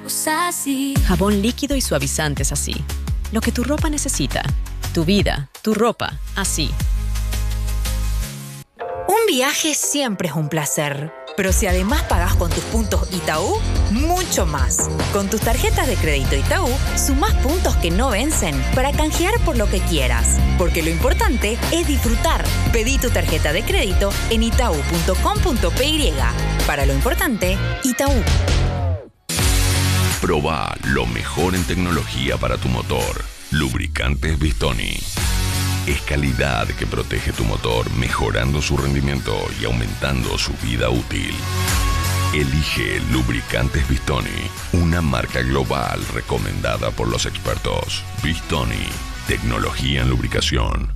Sassy. Jabón líquido y suavizantes así. Lo que tu ropa necesita. Tu vida, tu ropa, así. Un viaje siempre es un placer. Pero si además pagás con tus puntos Itaú, mucho más. Con tus tarjetas de crédito Itaú, sumás puntos que no vencen para canjear por lo que quieras. Porque lo importante es disfrutar. Pedí tu tarjeta de crédito en itau.com.py. Para lo importante, Itaú. Probá lo mejor en tecnología para tu motor. Lubricantes Bistoni. Es calidad que protege tu motor, mejorando su rendimiento y aumentando su vida útil. Elige Lubricantes Bistoni, una marca global recomendada por los expertos. Bistoni, tecnología en lubricación.